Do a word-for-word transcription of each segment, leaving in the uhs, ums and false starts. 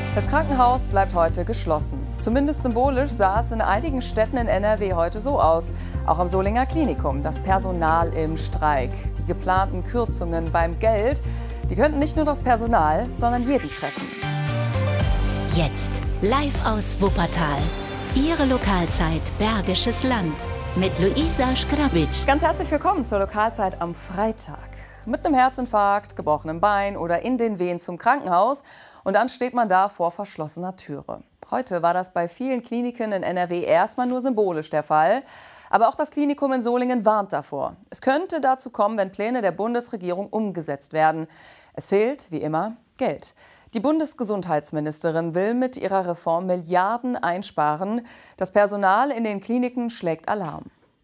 Das Krankenhaus bleibt heute geschlossen. Zumindest symbolisch sah es in einigen Städten in N R W heute so aus. Auch am Solinger Klinikum, das Personal im Streik. Die geplanten Kürzungen beim Geld, die könnten nicht nur das Personal, sondern jeden treffen. Jetzt live aus Wuppertal. Ihre Lokalzeit Bergisches Land mit Luisa Schgrabitsch. Ganz herzlich willkommen zur Lokalzeit am Freitag. Mit einem Herzinfarkt, gebrochenem Bein oder in den Wehen zum Krankenhaus. Und dann steht man da vor verschlossener Türe. Heute war das bei vielen Kliniken in N R W erstmal nur symbolisch der Fall. Aber auch das Klinikum in Solingen warnt davor. Es könnte dazu kommen, wenn Pläne der Bundesregierung umgesetzt werden. Es fehlt, wie immer, Geld. Die Bundesgesundheitsministerin will mit ihrer Reform Milliarden einsparen. Das Personal in den Kliniken schlägt Alarm.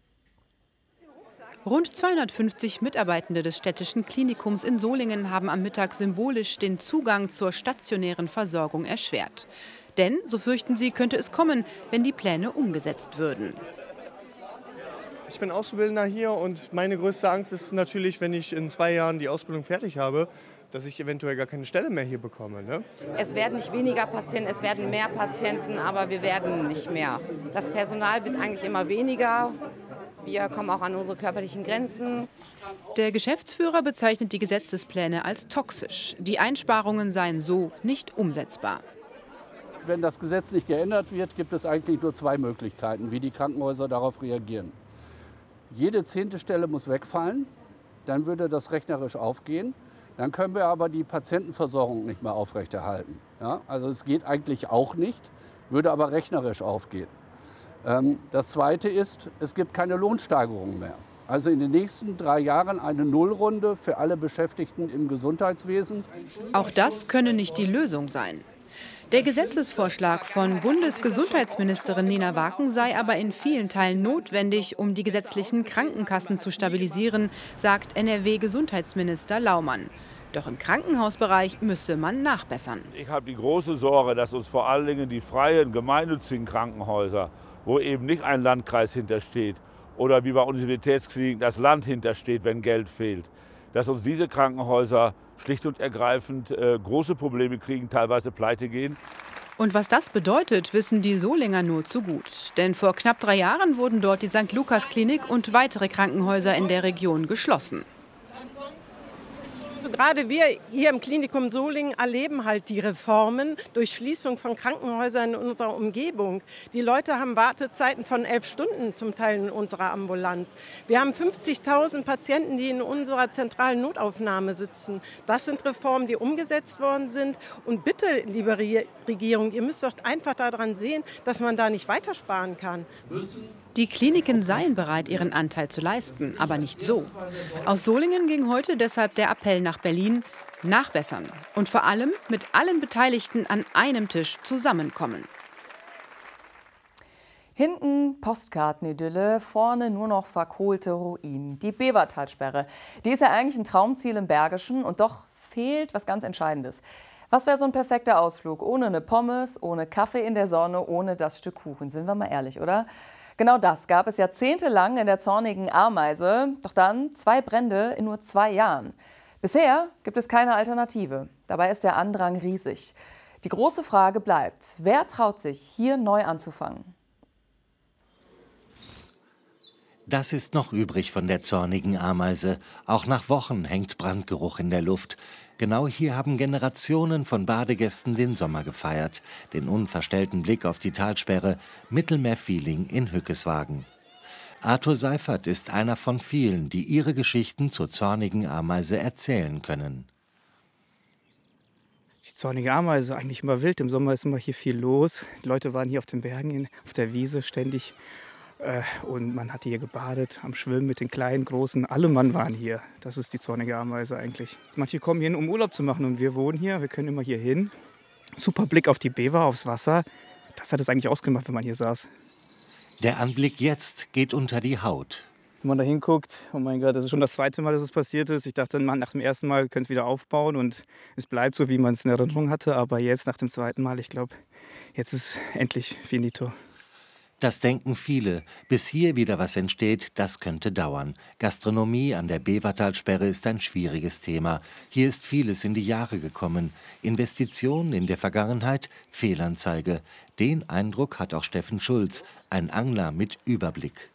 Rund zweihundertfünfzig Mitarbeitende des städtischen Klinikums in Solingen haben am Mittag symbolisch den Zugang zur stationären Versorgung erschwert. Denn, so fürchten sie, könnte es kommen, wenn die Pläne umgesetzt würden. Ich bin Auszubildender hier und meine größte Angst ist natürlich, wenn ich in zwei Jahren die Ausbildung fertig habe, dass ich eventuell gar keine Stelle mehr hier bekomme. Ne? Es werden nicht weniger Patienten, es werden mehr Patienten, aber wir werden nicht mehr. Das Personal wird eigentlich immer weniger. Wir kommen auch an unsere körperlichen Grenzen. Der Geschäftsführer bezeichnet die Gesetzespläne als toxisch. Die Einsparungen seien so nicht umsetzbar. Wenn das Gesetz nicht geändert wird, gibt es eigentlich nur zwei Möglichkeiten, wie die Krankenhäuser darauf reagieren. Jede zehnte Stelle muss wegfallen, dann würde das rechnerisch aufgehen. Dann können wir aber die Patientenversorgung nicht mehr aufrechterhalten. Ja, also es geht eigentlich auch nicht, würde aber rechnerisch aufgehen. Das Zweite ist, es gibt keine Lohnsteigerung mehr. Also in den nächsten drei Jahren eine Nullrunde für alle Beschäftigten im Gesundheitswesen. Auch das könne nicht die Lösung sein. Der Gesetzesvorschlag von Bundesgesundheitsministerin Nina Waken sei aber in vielen Teilen notwendig, um die gesetzlichen Krankenkassen zu stabilisieren, sagt N R W-Gesundheitsminister Laumann. Doch im Krankenhausbereich müsse man nachbessern. Ich habe die große Sorge, dass uns vor allen Dingen die freien, gemeinnützigen Krankenhäuser, wo eben nicht ein Landkreis hintersteht oder wie bei Universitätskliniken das Land hintersteht, wenn Geld fehlt, dass uns diese Krankenhäuser schlicht und ergreifend äh, große Probleme kriegen, teilweise pleite gehen. Und was das bedeutet, wissen die Solinger nur zu gut. Denn vor knapp drei Jahren wurden dort die Sankt Lukas Klinik und weitere Krankenhäuser in der Region geschlossen. Gerade wir hier im Klinikum Solingen erleben halt die Reformen durch Schließung von Krankenhäusern in unserer Umgebung. Die Leute haben Wartezeiten von elf Stunden zum Teil in unserer Ambulanz. Wir haben fünfzigtausend Patienten, die in unserer zentralen Notaufnahme sitzen. Das sind Reformen, die umgesetzt worden sind. Und bitte, liebe Regierung, ihr müsst doch einfach daran sehen, dass man da nicht weitersparen kann. Die Kliniken seien bereit, ihren Anteil zu leisten, aber nicht so. Aus Solingen ging heute deshalb der Appell nach Berlin: nachbessern und vor allem mit allen Beteiligten an einem Tisch zusammenkommen. Hinten Postkartenidylle, vorne nur noch verkohlte Ruinen. Die Bevertalsperre, die ist ja eigentlich ein Traumziel im Bergischen und doch fehlt was ganz Entscheidendes. Was wäre so ein perfekter Ausflug ohne eine Pommes, ohne Kaffee in der Sonne, ohne das Stück Kuchen? Sind wir mal ehrlich, oder? Genau das gab es jahrzehntelang in der zornigen Ameise. Doch dann zwei Brände in nur zwei Jahren. Bisher gibt es keine Alternative. Dabei ist der Andrang riesig. Die große Frage bleibt: Wer traut sich, hier neu anzufangen? Das ist noch übrig von der zornigen Ameise. Auch nach Wochen hängt Brandgeruch in der Luft. Genau hier haben Generationen von Badegästen den Sommer gefeiert. Den unverstellten Blick auf die Talsperre, Mittelmeer-Feeling in Hückeswagen. Arthur Seifert ist einer von vielen, die ihre Geschichten zur zornigen Ameise erzählen können. Die zornige Ameise, eigentlich immer wild. Im Sommer ist immer hier viel los. Die Leute waren hier auf den Bergen, auf der Wiese ständig. Und man hat hier gebadet, am Schwimmen mit den Kleinen, Großen. Alle Mann waren hier. Das ist die zornige Ameise eigentlich. Manche kommen hier hin, um Urlaub zu machen. Und wir wohnen hier, wir können immer hier hin. Super Blick auf die Bever, aufs Wasser. Das hat es eigentlich ausgemacht, wenn man hier saß. Der Anblick jetzt geht unter die Haut. Wenn man da hinguckt, oh mein Gott, das ist schon das zweite Mal, dass es passiert ist. Ich dachte, nach dem ersten Mal können es wieder aufbauen und es bleibt so, wie man es in Erinnerung hatte. Aber jetzt, nach dem zweiten Mal, ich glaube, jetzt ist endlich finito. Das denken viele. Bis hier wieder was entsteht, das könnte dauern. Gastronomie an der Bevertalsperre ist ein schwieriges Thema. Hier ist vieles in die Jahre gekommen. Investitionen in der Vergangenheit, Fehlanzeige. Den Eindruck hat auch Steffen Schulz, ein Angler mit Überblick.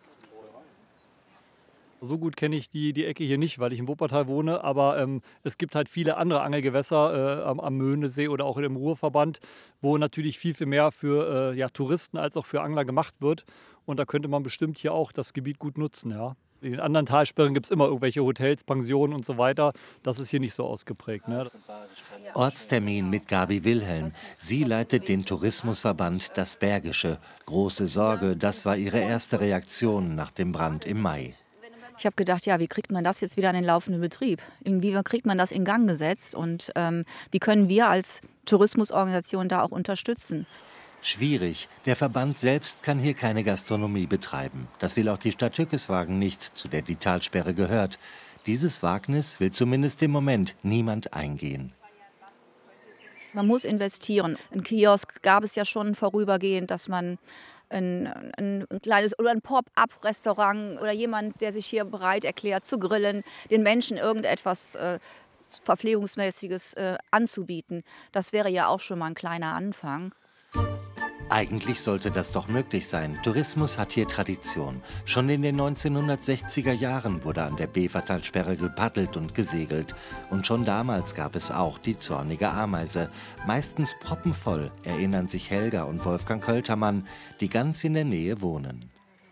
So gut kenne ich die, die Ecke hier nicht, weil ich in Wuppertal wohne, aber ähm, es gibt halt viele andere Angelgewässer äh, am, am Möhnesee oder auch im Ruhrverband, wo natürlich viel, viel mehr für äh, ja, Touristen als auch für Angler gemacht wird. Und da könnte man bestimmt hier auch das Gebiet gut nutzen. Ja. In den anderen Talsperren gibt es immer irgendwelche Hotels, Pensionen und so weiter. Das ist hier nicht so ausgeprägt. Ne? Ortstermin mit Gabi Wilhelm. Sie leitet den Tourismusverband Das Bergische. Große Sorge, das war ihre erste Reaktion nach dem Brand im Mai. Ich habe gedacht, ja, wie kriegt man das jetzt wieder in den laufenden Betrieb? Wie kriegt man das in Gang gesetzt? Und ähm, wie können wir als Tourismusorganisation da auch unterstützen? Schwierig. Der Verband selbst kann hier keine Gastronomie betreiben. Das will auch die Stadt Hückeswagen nicht, zu der die Talsperre gehört. Dieses Wagnis will zumindest im Moment niemand eingehen. Man muss investieren. Ein Kiosk gab es ja schon vorübergehend, dass man Ein, ein, ein kleines oder ein Pop-up-Restaurant oder jemand, der sich hier bereit erklärt zu grillen, den Menschen irgendetwas äh, Verpflegungsmäßiges äh, anzubieten. Das wäre ja auch schon mal ein kleiner Anfang. Eigentlich sollte das doch möglich sein. Tourismus hat hier Tradition. Schon in den neunzehnhundertsechziger Jahren wurde an der Bevertalsperre gepaddelt und gesegelt. Und schon damals gab es auch die zornige Ameise. Meistens proppenvoll, erinnern sich Helga und Wolfgang Költermann, die ganz in der Nähe wohnen.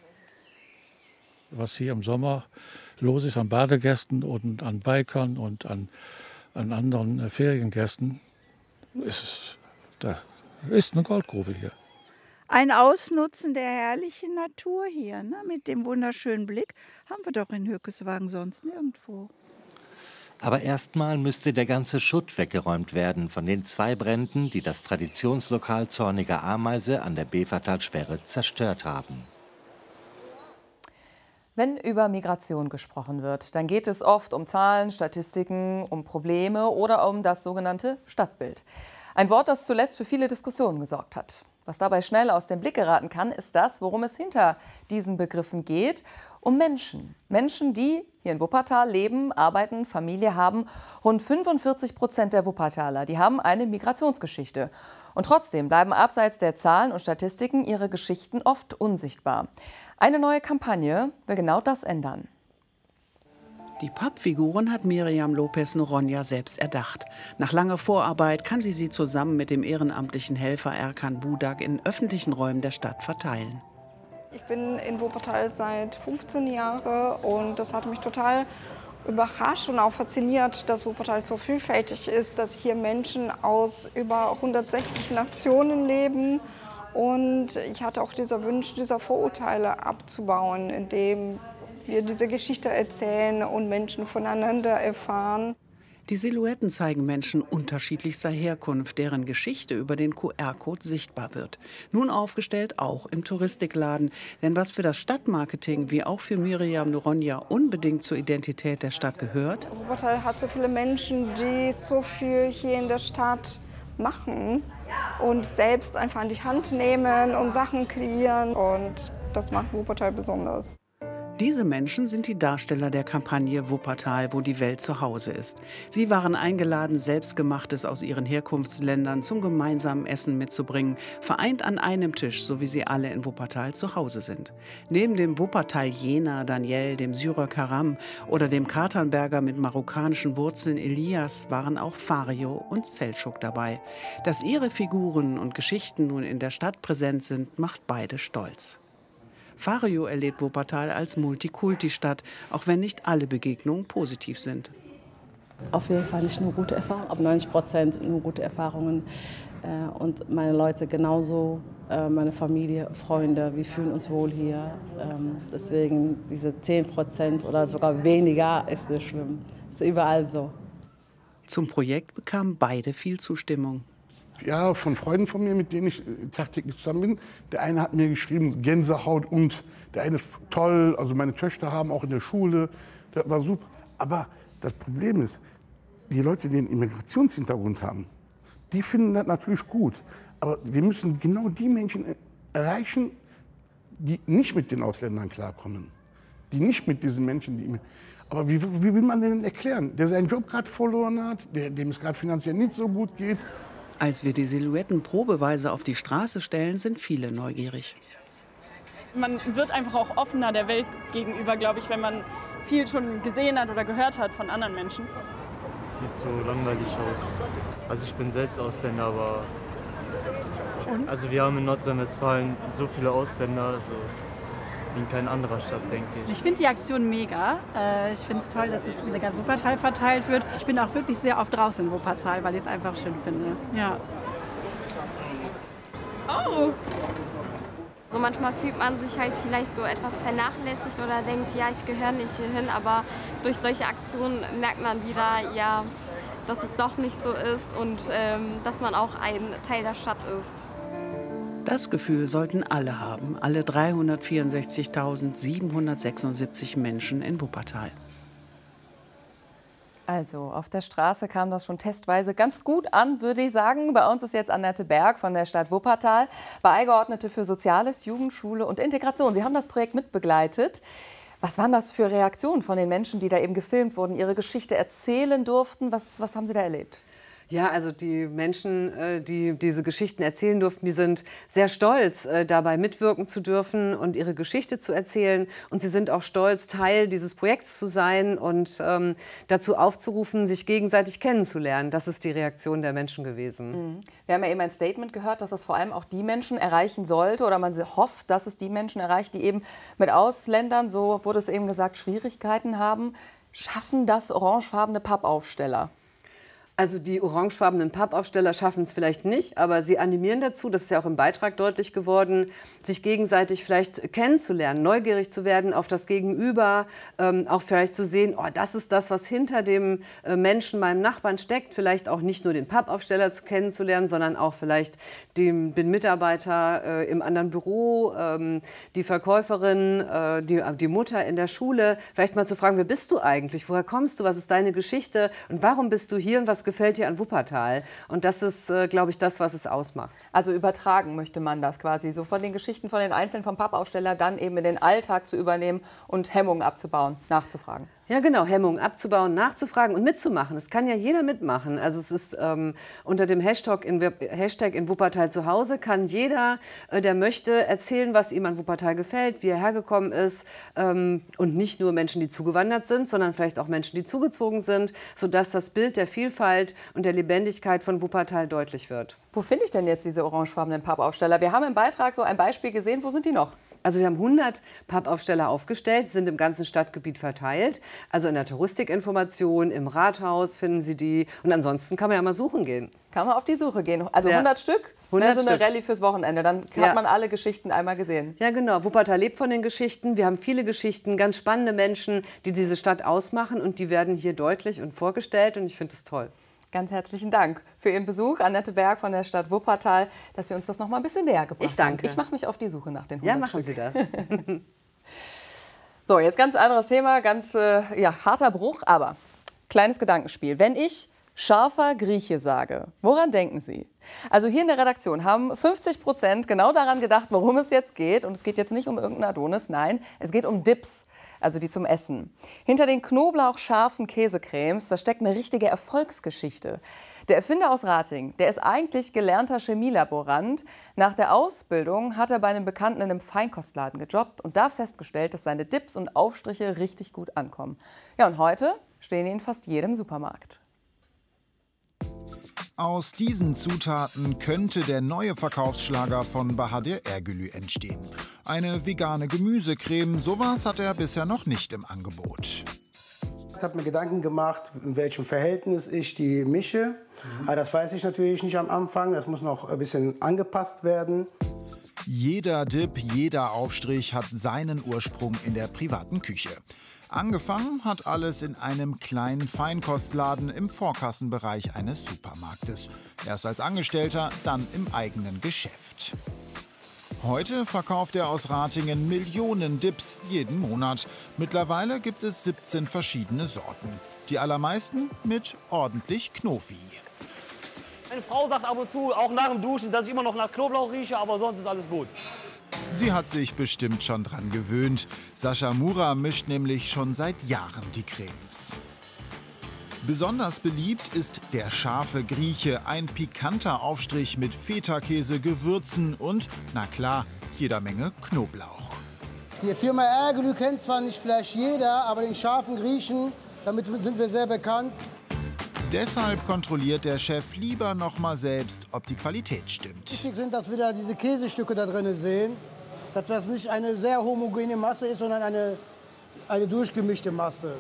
Was hier im Sommer los ist an Badegästen und an Bikern und an, an anderen Feriengästen, ist, das ist eine Goldgrube hier. Ein Ausnutzen der herrlichen Natur hier, ne? Mit dem wunderschönen Blick, haben wir doch in Hückeswagen sonst nirgendwo. Aber erstmal müsste der ganze Schutt weggeräumt werden von den zwei Bränden, die das Traditionslokal Zornige Ameise an der Bevertalsperre zerstört haben. Wenn über Migration gesprochen wird, dann geht es oft um Zahlen, Statistiken, um Probleme oder um das sogenannte Stadtbild. Ein Wort, das zuletzt für viele Diskussionen gesorgt hat. Was dabei schnell aus dem Blick geraten kann, ist das, worum es hinter diesen Begriffen geht, um Menschen. Menschen, die hier in Wuppertal leben, arbeiten, Familie haben. Rund fünfundvierzig Prozent der Wuppertaler, die haben eine Migrationsgeschichte. Und trotzdem bleiben abseits der Zahlen und Statistiken ihre Geschichten oft unsichtbar. Eine neue Kampagne will genau das ändern. Die Pappfiguren hat Miriam Lopez Noronha selbst erdacht. Nach langer Vorarbeit kann sie sie zusammen mit dem ehrenamtlichen Helfer Erkan Budak in öffentlichen Räumen der Stadt verteilen. Ich bin in Wuppertal seit fünfzehn Jahren und das hat mich total überrascht und auch fasziniert, dass Wuppertal so vielfältig ist, dass hier Menschen aus über hundertsechzig Nationen leben. Und ich hatte auch dieser Wunsch, diese Vorurteile abzubauen, indem wir diese Geschichte erzählen und Menschen voneinander erfahren. Die Silhouetten zeigen Menschen unterschiedlichster Herkunft, deren Geschichte über den Q R-Code sichtbar wird. Nun aufgestellt auch im Touristikladen. Denn was für das Stadtmarketing wie auch für Miriam Noronha unbedingt zur Identität der Stadt gehört. Wuppertal hat so viele Menschen, die so viel hier in der Stadt machen und selbst einfach an die Hand nehmen und Sachen kreieren. Und das macht Wuppertal besonders. Diese Menschen sind die Darsteller der Kampagne Wuppertal, wo die Welt zu Hause ist. Sie waren eingeladen, Selbstgemachtes aus ihren Herkunftsländern zum gemeinsamen Essen mitzubringen, vereint an einem Tisch, so wie sie alle in Wuppertal zu Hause sind. Neben dem Wuppertal-Jener Daniel, dem Syrer Karam oder dem Katernberger mit marokkanischen Wurzeln Elias waren auch Fario und Selçuk dabei. Dass ihre Figuren und Geschichten nun in der Stadt präsent sind, macht beide stolz. Fario erlebt Wuppertal als Multikulti-Stadt, auch wenn nicht alle Begegnungen positiv sind. Auf jeden Fall nicht nur gute Erfahrungen, aber neunzig Prozent nur gute Erfahrungen. Und meine Leute genauso, meine Familie, Freunde, wir fühlen uns wohl hier. Deswegen diese zehn Prozent oder sogar weniger ist nicht schlimm. Ist überall so. Zum Projekt bekamen beide viel Zustimmung. Ja, von Freunden von mir, mit denen ich tagtäglich zusammen bin. Der eine hat mir geschrieben, Gänsehaut und der eine toll, also meine Töchter haben auch in der Schule, das war super. Aber das Problem ist, die Leute, die einen Immigrationshintergrund haben, die finden das natürlich gut. Aber wir müssen genau die Menschen erreichen, die nicht mit den Ausländern klarkommen. Die nicht mit diesen Menschen, die... Aber wie, wie will man denn erklären, der seinen Job gerade verloren hat, der, dem es gerade finanziell nicht so gut geht? Als wir die Silhouetten probeweise auf die Straße stellen, sind viele neugierig. Man wird einfach auch offener der Welt gegenüber, glaube ich, wenn man viel schon gesehen hat oder gehört hat von anderen Menschen. Sieht so langweilig aus. Also ich bin selbst Ausländer, aber Und? Also wir haben in Nordrhein-Westfalen so viele Ausländer, also wie in keiner anderen Stadt, denke ich. Ich finde die Aktion mega. Ich finde es toll, dass es in ganz Wuppertal verteilt wird. Ich bin auch wirklich sehr oft draußen in Wuppertal, weil ich es einfach schön finde. Ja. Oh! So manchmal fühlt man sich halt vielleicht so etwas vernachlässigt oder denkt, ja, ich gehöre nicht hierhin, aber durch solche Aktionen merkt man wieder, ja, dass es doch nicht so ist und ähm, dass man auch ein Teil der Stadt ist. Das Gefühl sollten alle haben, alle dreihundertvierundsechzigtausendsiebenhundertsechsundsiebzig Menschen in Wuppertal. Also, auf der Straße kam das schon testweise ganz gut an, würde ich sagen. Bei uns ist jetzt Annette Berg von der Stadt Wuppertal, Beigeordnete für Soziales, Jugendschule und Integration. Sie haben das Projekt mitbegleitet. Was waren das für Reaktionen von den Menschen, die da eben gefilmt wurden, ihre Geschichte erzählen durften? Was, was haben Sie da erlebt? Ja, also die Menschen, die diese Geschichten erzählen durften, die sind sehr stolz, dabei mitwirken zu dürfen und ihre Geschichte zu erzählen. Und sie sind auch stolz, Teil dieses Projekts zu sein und ähm, dazu aufzurufen, sich gegenseitig kennenzulernen. Das ist die Reaktion der Menschen gewesen. Wir haben ja eben ein Statement gehört, dass es vor allem auch die Menschen erreichen sollte oder man hofft, dass es die Menschen erreicht, die eben mit Ausländern, so wurde es eben gesagt, Schwierigkeiten haben. Schaffen das orangefarbene Pappaufsteller? Also die orangefarbenen Pappaufsteller schaffen es vielleicht nicht, aber sie animieren dazu, das ist ja auch im Beitrag deutlich geworden, sich gegenseitig vielleicht kennenzulernen, neugierig zu werden auf das Gegenüber, ähm, auch vielleicht zu sehen, oh, das ist das, was hinter dem äh, Menschen, meinem Nachbarn steckt, vielleicht auch nicht nur den Pappaufsteller zu kennenzulernen, sondern auch vielleicht den, den Mitarbeiter äh, im anderen Büro, ähm, die Verkäuferin, äh, die, die Mutter in der Schule, vielleicht mal zu fragen, wer bist du eigentlich, woher kommst du, was ist deine Geschichte und warum bist du hier und was gefällt dir an Wuppertal? Und das ist, äh, glaube ich, das, was es ausmacht. Also übertragen möchte man das quasi, so von den Geschichten von den Einzelnen vom Pappaufsteller dann eben in den Alltag zu übernehmen und Hemmungen abzubauen, nachzufragen. Ja, genau, Hemmungen abzubauen, nachzufragen und mitzumachen. Es kann ja jeder mitmachen. Also es ist ähm, unter dem Hashtag in, Hashtag in Wuppertal zu Hause kann jeder, äh, der möchte, erzählen, was ihm an Wuppertal gefällt, wie er hergekommen ist. Ähm, und nicht nur Menschen, die zugewandert sind, sondern vielleicht auch Menschen, die zugezogen sind, sodass das Bild der Vielfalt und der Lebendigkeit von Wuppertal deutlich wird. Wo finde ich denn jetzt diese orangefarbenen Pappaufsteller? Wir haben im Beitrag so ein Beispiel gesehen. Wo sind die noch? Also wir haben hundert Pappaufsteller aufgestellt, sind im ganzen Stadtgebiet verteilt. Also in der Touristikinformation, im Rathaus finden Sie die. Und ansonsten kann man ja mal suchen gehen. Kann man auf die Suche gehen. Also Ja. hundert Stück? Das wäre so eine Rallye fürs Wochenende. Dann hat Ja. man alle Geschichten einmal gesehen. Ja, genau. Wuppertal lebt von den Geschichten. Wir haben viele Geschichten, ganz spannende Menschen, die diese Stadt ausmachen. Und die werden hier deutlich und vorgestellt. Und ich finde es toll. Ganz herzlichen Dank für Ihren Besuch, Annette Berg von der Stadt Wuppertal, dass Sie uns das noch mal ein bisschen näher gebracht haben. Ich danke. Ich mache mich auf die Suche nach den Ja, hundert machen Stück. Sie das. So, jetzt ganz anderes Thema, ganz äh, ja, harter Bruch, aber kleines Gedankenspiel. Wenn ich scharfer Grieche sage, woran denken Sie? Also hier in der Redaktion haben fünfzig Prozent genau daran gedacht, worum es jetzt geht. Und es geht jetzt nicht um irgendeinen Adonis, nein, es geht um Dips, also die zum Essen. Hinter den knoblauchscharfen Käsecremes, da steckt eine richtige Erfolgsgeschichte. Der Erfinder aus Rating, der ist eigentlich gelernter Chemielaborant. Nach der Ausbildung hat er bei einem Bekannten in einem Feinkostladen gejobbt und da festgestellt, dass seine Dips und Aufstriche richtig gut ankommen. Ja, und heute stehen die in fast jedem Supermarkt. Aus diesen Zutaten könnte der neue Verkaufsschlager von Bahadır Ergülü entstehen. Eine vegane Gemüsecreme, sowas hat er bisher noch nicht im Angebot. Ich habe mir Gedanken gemacht, in welchem Verhältnis ich die mische. Mhm. Aber das weiß ich natürlich nicht am Anfang, das muss noch ein bisschen angepasst werden. Jeder Dip, jeder Aufstrich hat seinen Ursprung in der privaten Küche. Angefangen hat alles in einem kleinen Feinkostladen im Vorkassenbereich eines Supermarktes. Erst als Angestellter, dann im eigenen Geschäft. Heute verkauft er aus Ratingen Millionen Dips jeden Monat. Mittlerweile gibt es siebzehn verschiedene Sorten. Die allermeisten mit ordentlich Knofi. Meine Frau sagt ab und zu, auch nach dem Duschen, dass ich immer noch nach Knoblauch rieche, aber sonst ist alles gut. Sie hat sich bestimmt schon dran gewöhnt. Sascha Mura mischt nämlich schon seit Jahren die Cremes. Besonders beliebt ist der scharfe Grieche, ein pikanter Aufstrich mit Feta-Käse, Gewürzen und, na klar, jeder Menge Knoblauch. Die Firma Ergelü kennt zwar nicht vielleicht jeder, aber den scharfen Griechen, damit sind wir sehr bekannt. Deshalb kontrolliert der Chef lieber noch mal selbst, ob die Qualität stimmt. Wichtig sind, dass wir da diese Käsestücke da drin sehen, dass das nicht eine sehr homogene Masse ist, sondern eine, eine durchgemischte Masse.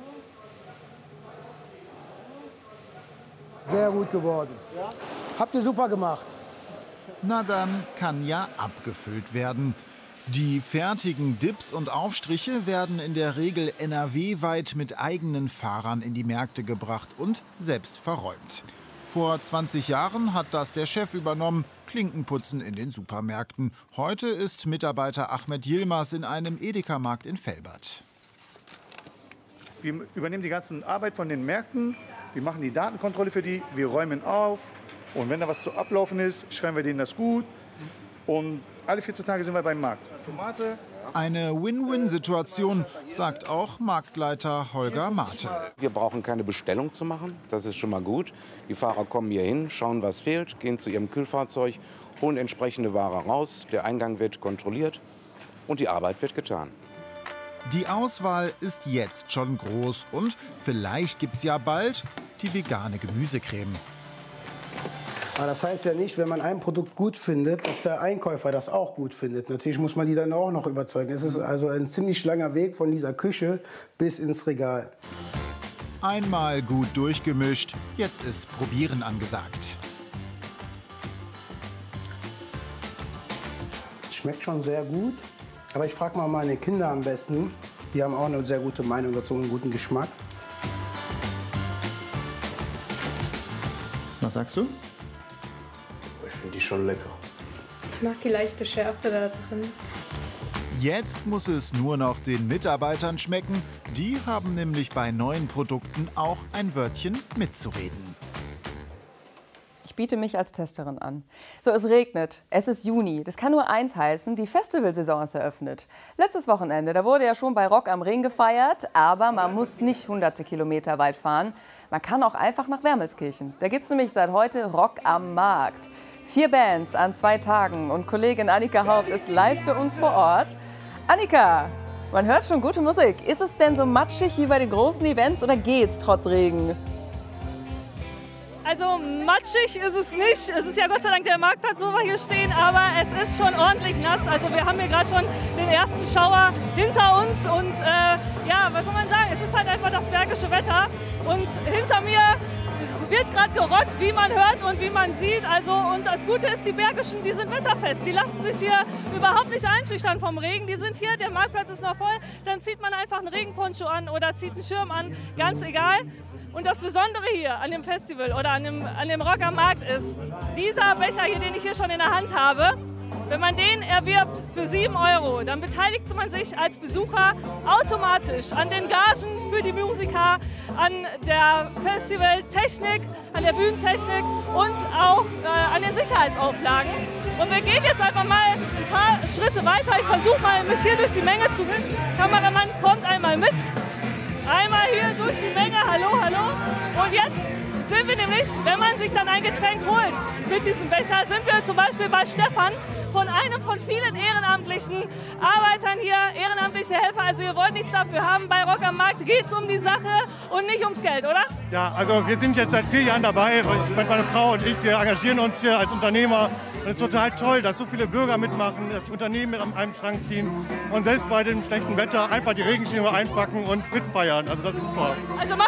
Sehr gut geworden. Ja? Habt ihr super gemacht. Na dann kann ja abgefüllt werden. Die fertigen Dips und Aufstriche werden in der Regel N R W-weit mit eigenen Fahrern in die Märkte gebracht und selbst verräumt. Vor zwanzig Jahren hat das der Chef übernommen, Klinkenputzen in den Supermärkten. Heute ist Mitarbeiter Ahmed Yilmaz in einem Edeka-Markt in Velbert. Wir übernehmen die ganze Arbeit von den Märkten, wir machen die Datenkontrolle für die, wir räumen auf und wenn da was zu ablaufen ist, schreiben wir denen das gut und alle vierzehn Tage sind wir beim Markt. Tomate. Eine Win-Win-Situation, sagt auch Marktleiter Holger Mate. Wir brauchen keine Bestellung zu machen, das ist schon mal gut. Die Fahrer kommen hier hin, schauen, was fehlt, gehen zu ihrem Kühlfahrzeug, holen entsprechende Ware raus, der Eingang wird kontrolliert und die Arbeit wird getan. Die Auswahl ist jetzt schon groß und vielleicht gibt's ja bald die vegane Gemüsecreme. Aber das heißt ja nicht, wenn man ein Produkt gut findet, dass der Einkäufer das auch gut findet. Natürlich muss man die dann auch noch überzeugen. Es ist also ein ziemlich langer Weg von dieser Küche bis ins Regal. Einmal gut durchgemischt, jetzt ist Probieren angesagt. Es schmeckt schon sehr gut, aber ich frage mal meine Kinder am besten. Die haben auch eine sehr gute Meinung dazu, einen guten Geschmack. Was sagst du? Ich finde die schon lecker. Ich mag die leichte Schärfe da drin. Jetzt muss es nur noch den Mitarbeitern schmecken. Die haben nämlich bei neuen Produkten auch ein Wörtchen mitzureden. Ich biete mich als Testerin an. So, es regnet, es ist Juni. Das kann nur eins heißen, die Festivalsaison ist eröffnet. Letztes Wochenende, da wurde ja schon bei Rock am Ring gefeiert, aber man muss nicht hunderte Kilometer weit fahren. Man kann auch einfach nach Wermelskirchen. Da gibt es nämlich seit heute Rock am Markt. Vier Bands an zwei Tagen und Kollegin Annika Haupt ist live für uns vor Ort. Annika, man hört schon gute Musik. Ist es denn so matschig wie bei den großen Events oder geht's trotz Regen? Also matschig ist es nicht. Es ist ja Gott sei Dank der Marktplatz, wo wir hier stehen, aber es ist schon ordentlich nass. Also wir haben hier gerade schon den ersten Schauer hinter uns und äh, ja, was soll man sagen, es ist halt einfach das bergische Wetter und hinter mir wird gerade gerockt, wie man hört und wie man sieht. Also, und das Gute ist, die Bergischen, die sind wetterfest. Die lassen sich hier überhaupt nicht einschüchtern vom Regen. Die sind hier, der Marktplatz ist noch voll. Dann zieht man einfach einen Regenponcho an oder zieht einen Schirm an, ganz egal. Und das Besondere hier an dem Festival oder an dem, an dem Rock am Markt ist, dieser Becher hier, den ich hier schon in der Hand habe, wenn man den erwirbt für sieben Euro, dann beteiligt man sich als Besucher automatisch an den Gagen für die Musiker, an der Festivaltechnik, an der Bühnentechnik und auch äh, an den Sicherheitsauflagen. Und wir gehen jetzt einfach mal ein paar Schritte weiter. Ich versuche mal, mich hier durch die Menge zu finden. Kameramann kommt einmal mit. Einmal hier durch die Menge. Hallo, hallo. Und jetzt sind wir nämlich, wenn man sich dann ein Getränk holt mit diesem Becher, sind wir zum Beispiel bei Stefan von einem von vielen ehrenamtlichen Arbeitern hier, ehrenamtliche Helfer. Also wir wollen nichts dafür haben. Bei Rock am Markt geht es um die Sache und nicht ums Geld, oder? Ja, also wir sind jetzt seit vier Jahren dabei. Meine Frau und ich, wir engagieren uns hier als Unternehmer. Und es ist total toll, dass so viele Bürger mitmachen, dass die Unternehmen mit an einem Strang ziehen und selbst bei dem schlechten Wetter einfach die Regenschirme einpacken und mitfeiern. Also das ist super. Also